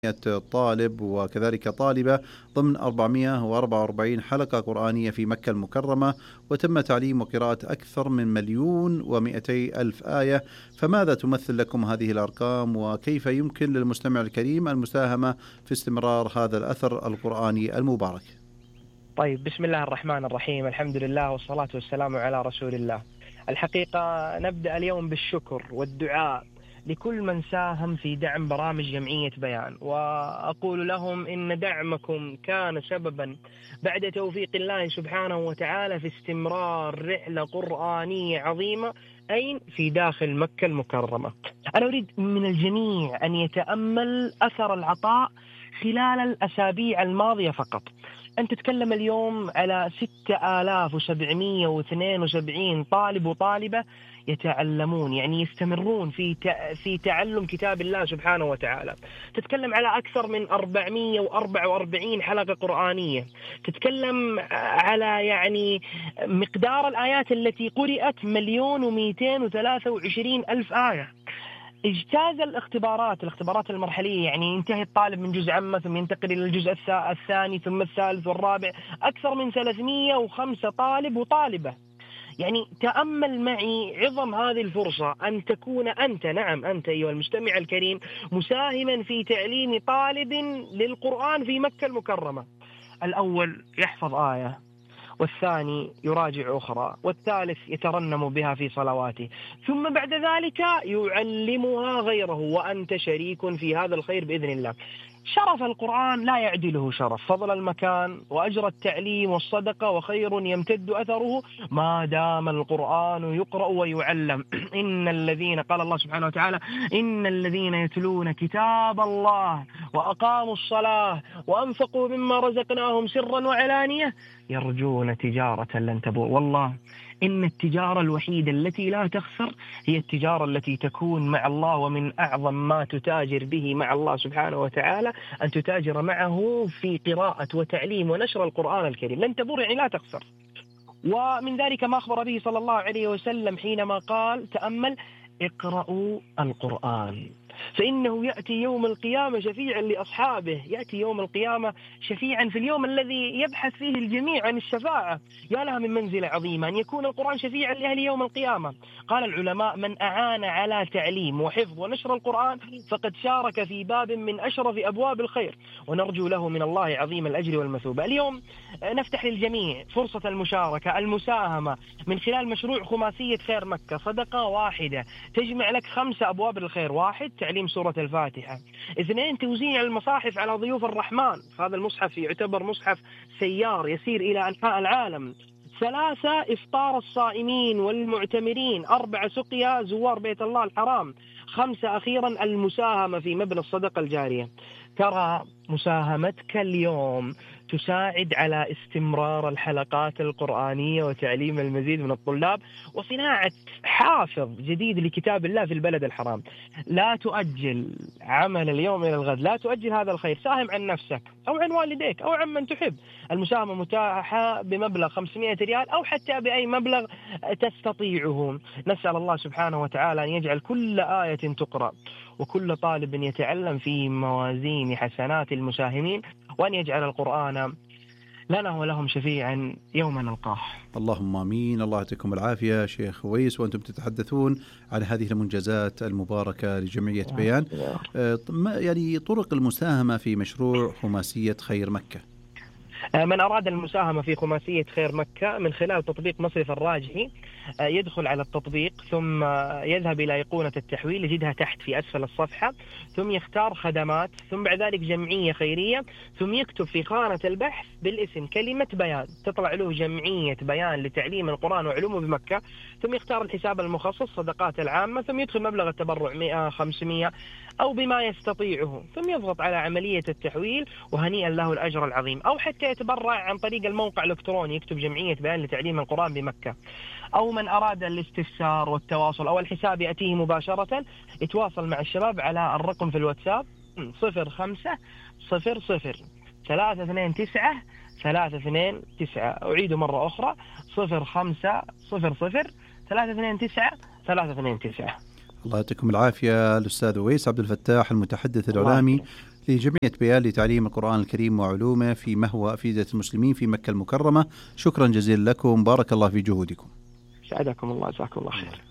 طالب وكذلك طالبة ضمن 444 حلقة قرآنية في مكة المكرمة، وتم تعليم وقراءة أكثر من 1,200,000 آية. فماذا تمثل لكم هذه الأرقام، وكيف يمكن للمستمع الكريم المساهمة في استمرار هذا الأثر القرآني المبارك؟ طيب، بسم الله الرحمن الرحيم، الحمد لله والصلاة والسلام على رسول الله. الحقيقة نبدأ اليوم بالشكر والدعاء لكل من ساهم في دعم برامج جمعية بيان، وأقول لهم إن دعمكم كان سببا بعد توفيق الله سبحانه وتعالى في استمرار رحلة قرآنية عظيمة أين في داخل مكة المكرمة. أنا أريد من الجميع أن يتأمل أثر العطاء خلال الأسابيع الماضية فقط. أنت تتكلم اليوم على 6772 طالب وطالبة يتعلمون، يعني يستمرون في تعلم كتاب الله سبحانه وتعالى. تتكلم على أكثر من 444 حلقة قرآنية. تتكلم على يعني مقدار الآيات التي قرأت 1,223,000 آية. اجتاز الاختبارات المرحلية، يعني ينتهي الطالب من جزء عامة ثم ينتقل إلى الجزء الثاني ثم الثالث والرابع. أكثر من 305 طالب وطالبة. يعني تأمل معي عظم هذه الفرصة أن تكون أنت، نعم أنت أيها المستمع الكريم، مساهما في تعليم طالب للقرآن في مكة المكرمة. الأول يحفظ آية، والثاني يراجع أخرى، والثالث يترنم بها في صلواته، ثم بعد ذلك يعلمها غيره، وأنت شريك في هذا الخير بإذن الله. شرف القرآن لا يعدله شرف، فضل المكان وأجر التعليم والصدقة، وخير يمتد أثره ما دام القرآن يقرأ ويعلم. إن الذين، قال الله سبحانه وتعالى: إن الذين يتلون كتاب الله وأقاموا الصلاة وأنفقوا مما رزقناهم سرا وعلانية يرجون تجارة لن تبور. والله إن التجارة الوحيدة التي لا تخسر هي التجارة التي تكون مع الله، ومن أعظم ما تتاجر به مع الله سبحانه وتعالى أن تتاجر معه في قراءة وتعليم ونشر القرآن الكريم. لن تبور يعني لا تخسر. ومن ذلك ما أخبر به صلى الله عليه وسلم حينما قال: تأمل، اقرأوا القرآن فإنه يأتي يوم القيامة شفيعا لأصحابه. يأتي يوم القيامة شفيعا في اليوم الذي يبحث فيه الجميع عن الشفاعة. يا لها من منزلة عظيمة أن يكون القرآن شفيعا لأهل يوم القيامة. قال العلماء: من أعان على تعليم وحفظ ونشر القرآن فقد شارك في باب من أشرف أبواب الخير، ونرجو له من الله عظيم الأجر والمثوبة. اليوم نفتح للجميع فرصة المشاركة، المساهمة من خلال مشروع خماسية خير مكة، صدقة واحدة تجمع لك 5 أبواب الخير: 1 تعليم سورة الفاتحة، 2 توزيع المصاحف على ضيوف الرحمن، هذا المصحف يعتبر مصحف سيار يسير إلى أنحاء العالم، 3 إفطار الصائمين والمعتمرين، 4 سقيا زوار بيت الله الحرام، 5 أخيرا المساهمة في مبنى الصدقة الجارية. ترى مساهمتك اليوم تساعد على استمرار الحلقات القرآنية وتعليم المزيد من الطلاب وصناعة حافظ جديد لكتاب الله في البلد الحرام. لا تؤجل عمل اليوم إلى الغد، لا تؤجل هذا الخير. ساهم عن نفسك أو عن والديك أو عن من تحب. المساهمة متاحة بمبلغ 500 ريال أو حتى بأي مبلغ تستطيعه. نسأل الله سبحانه وتعالى أن يجعل كل آية تقرأ وكل طالب يتعلم في موازين حسنات المساهمين، وأن يجعل القرآن لنا ولهم شفيعا يوم نلقاه. اللهم آمين. الله يعطيكم العافية شيخ ويس، وأنتم تتحدثون عن هذه المنجزات المباركة لجمعية بيان. يعني طرق المساهمة في مشروع خماسية خير مكة. من أراد المساهمة في خماسية خير مكة من خلال تطبيق مصرف الراجحي يدخل على التطبيق، ثم يذهب إلى أيقونة التحويل، يجدها تحت في أسفل الصفحة، ثم يختار خدمات، ثم بعد ذلك جمعية خيرية، ثم يكتب في خانة البحث بالاسم كلمة بيان، تطلع له جمعية بيان لتعليم القرآن وعلومه بمكة، ثم يختار الحساب المخصص صدقات العامة، ثم يدخل مبلغ التبرع 100 500 أو بما يستطيعه، ثم يضغط على عملية التحويل وهنيئا له الأجر العظيم. أو حتى يتبرع عن طريق الموقع الإلكتروني، يكتب جمعية بيان لتعليم القرآن بمكة. أو من أراد الاستفسار والتواصل أو الحساب يأتيه مباشرة، يتواصل مع الشباب على الرقم في الواتساب 0500-329-329. أعيد مرة أخرى 0500-329-329. الله يعطيكم العافية. الأستاذ ويس عبد الفتاح المتحدث الإعلامي لجمعية بيان لتعليم القرآن الكريم وعلومه في مهوى أفئدة المسلمين في مكة المكرمة. شكرا جزيلا لكم، بارك الله في جهودكم. سعدكم الله، جزاكم الله خير.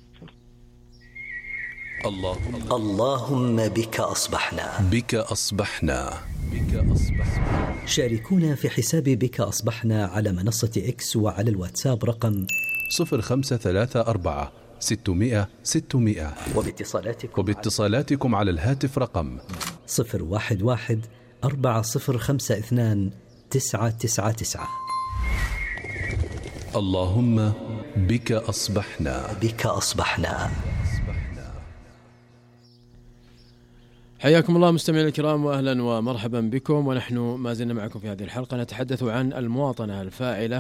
اللهم بك أصبحنا. بك أصبحنا. بك أصبحنا. شاركونا في حساب بك أصبحنا على منصة إكس وعلى الواتساب رقم 0534 600 600. وباتصالاتكم على الهاتف رقم 011 4052 999. اللهم بك أصبحنا. بك أصبحنا. حياكم الله مستمعينا الكرام، وأهلا ومرحبا بكم، ونحن ما زلنا معكم في هذه الحلقة نتحدث عن المواطنة الفاعلة،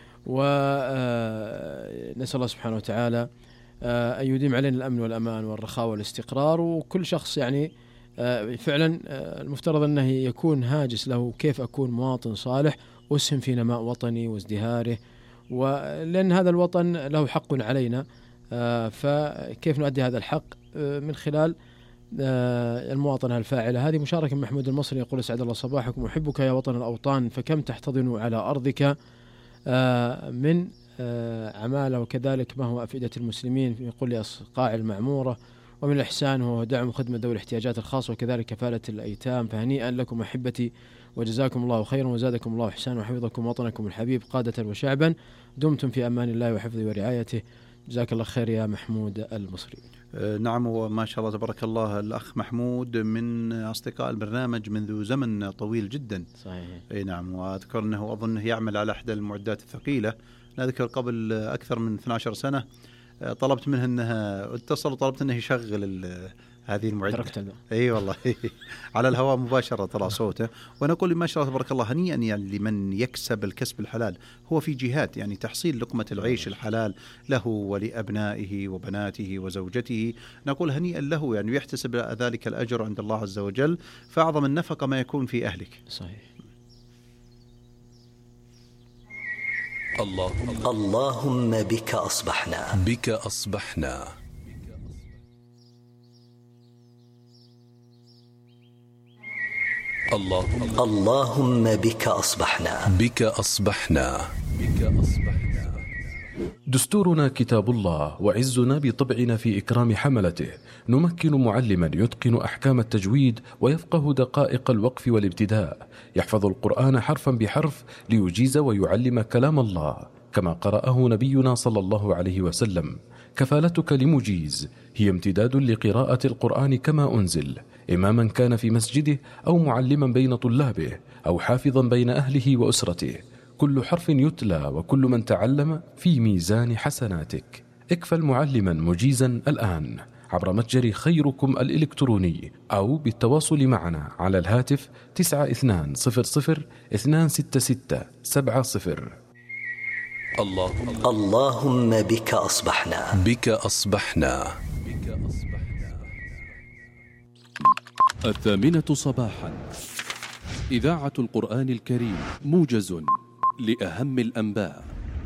ونسأل الله سبحانه وتعالى أن يديم علينا الأمن والأمان والرخاء والاستقرار. وكل شخص يعني فعلا المفترض أنه يكون هاجس له كيف أكون مواطن صالح أسهم في نماء وطني وازدهاره، ولأن هذا الوطن له حق علينا، فكيف نؤدي هذا الحق من خلال المواطنة الفاعلة. هذه مشاركة من محمود المصري يقول: أسعد الله صباحكم، أحبك يا وطن الأوطان، فكم تحتضن على أرضك من عمالة، وكذلك ما هو أفئدة المسلمين، يقول لي أصقاع المعمورة، ومن الإحسان هو دعم خدمة ذوي الاحتياجات الخاصة، وكذلك كفالة الأيتام. فهنيئا لكم أحبتي، وجزاكم الله خيرا، وزادكم الله إحسانا، وحفظكم وطنكم الحبيب قادة وشعبا، دمتم في أمان الله وحفظه ورعايته. جزاك الله خير يا محمود المصري. نعم، وما شاء الله تبارك الله، الأخ محمود من أصدقاء البرنامج منذ زمن طويل جدا. صحيح. أي نعم، وأذكر أنه أظنه يعمل على إحدى المعدات الثقيلة. أذكر قبل أكثر من 12 سنة طلبت منه أنها اتصل وطلبت أنه يشغل هذه المعدة. اي والله على الهواء مباشرة طلع صوته، وانا اقول ما شاء الله تبارك الله، هنيئا يعني لمن يكسب الكسب الحلال. هو في جهات يعني تحصيل لقمة العيش الحلال له ولأبنائه وبناته وزوجته، نقول هنيئا له، يعني يحتسب ذلك الأجر عند الله عز وجل، فأعظم النفقة ما يكون في أهلك. صحيح. اللهم بك أصبحنا. بك أصبحنا. اللهم بك أصبحنا. بك أصبحنا. بك أصبحنا. دستورنا كتاب الله، وعزنا بطبعنا في إكرام حملته. نمكن معلما يتقن أحكام التجويد ويفقه دقائق الوقف والابتداء، يحفظ القرآن حرفا بحرف ليجيز ويعلم كلام الله كما قرأه نبينا صلى الله عليه وسلم. كفالتك لمجيز هي امتداد لقراءة القرآن كما أنزل، إماما كان في مسجده أو معلما بين طلابه أو حافظا بين أهله وأسرته. كل حرف يتلى وكل من تعلم في ميزان حسناتك. اكفل معلما مجيزا الآن عبر متجر خيركم الإلكتروني، أو بالتواصل معنا على الهاتف 9200 266 70. اللهم بك أصبحنا. بك أصبحنا. 8:00 صباحا، إذاعة القرآن الكريم، موجز لأهم الأنباء.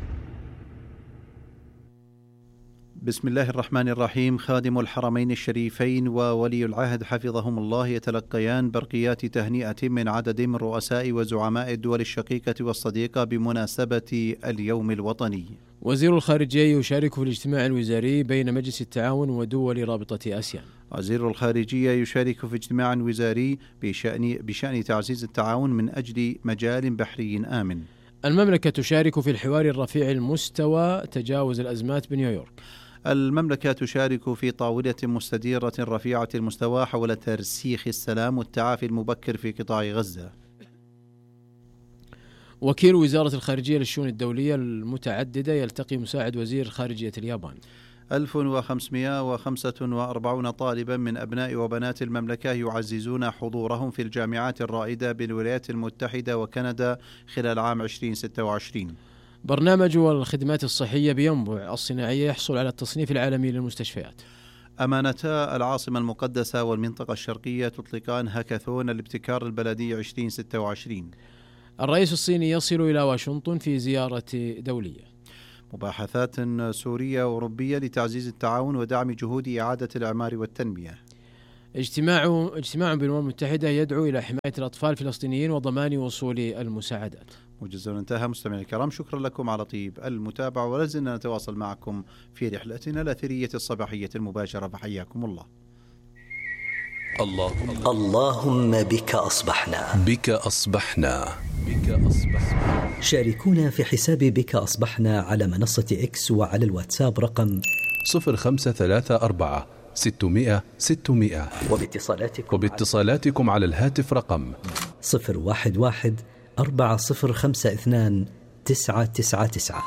بسم الله الرحمن الرحيم. خادم الحرمين الشريفين وولي العهد حفظهم الله يتلقيان برقيات تهنئة من عدد من رؤساء وزعماء الدول الشقيقة والصديقة بمناسبة اليوم الوطني. وزير الخارجية يشارك في الاجتماع الوزاري بين مجلس التعاون ودول رابطة آسيان. وزير الخارجية يشارك في اجتماع وزاري بشأن تعزيز التعاون من أجل مجال بحري آمن. المملكة تشارك في الحوار الرفيع المستوى تجاوز الأزمات بنيويورك. المملكة تشارك في طاولة مستديرة رفيعة المستوى حول ترسيخ السلام والتعافي المبكر في قطاع غزة. وكيل وزارة الخارجية للشؤون الدولية المتعددة يلتقي مساعد وزير خارجية اليابان. 1545 طالبا من أبناء وبنات المملكة يعززون حضورهم في الجامعات الرائدة بالولايات المتحدة وكندا خلال عام 2026. برنامج الخدمات الصحية بينبع الصناعية يحصل على التصنيف العالمي للمستشفيات. أمانتا العاصمة المقدسة والمنطقة الشرقية تطلقان هاكاثون الابتكار البلدي 2026. الرئيس الصيني يصل إلى واشنطن في زيارة دولية. مباحثات سورية وأوروبية لتعزيز التعاون ودعم جهود إعادة الإعمار والتنمية. اجتماع بالأمم المتحدة يدعو إلى حماية الأطفال الفلسطينيين وضمان وصول المساعدات. موجز انتهى. مستمعينا الكرام، شكرا لكم على طيب المتابعة، ولازلنا نتواصل معكم في رحلتنا الأثرية الصباحية المباشرة، فحياكم الله. اللهم بك أصبحنا. بك أصبحنا. بك أصبحنا. شاركونا في حساب بك أصبحنا على منصة إكس وعلى الواتساب رقم 0534 600 600، وباتصالاتكم على الهاتف رقم 011 4052 999.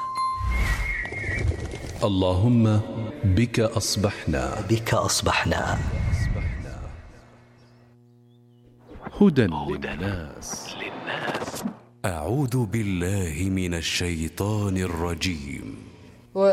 اللهم بك أصبحنا. بك أصبحنا. هدى للناس. أعوذ بالله من الشيطان الرجيم.